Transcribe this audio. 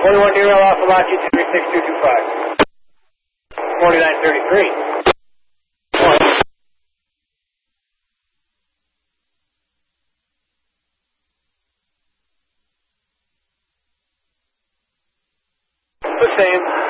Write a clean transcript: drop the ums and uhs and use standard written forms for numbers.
21 Nero Alpha Longitude 36225. 4933. The same.